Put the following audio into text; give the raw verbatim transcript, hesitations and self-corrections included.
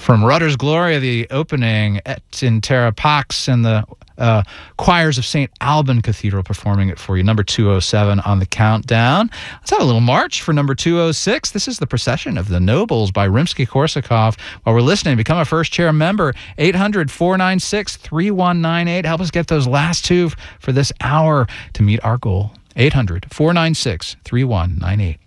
From Rudder's Gloria, the opening Et in Terra Pax, and the uh, choirs of Saint Alban Cathedral performing it for you. Number two oh seven on the countdown. Let's have a little march for number two oh six. This is the Procession of the Nobles by Rimsky-Korsakov. While we're listening, become a first chair member. eight hundred, four nine six, three one nine eight. Help us get those last two for this hour to meet our goal. eight hundred, four nine six, three one nine eight.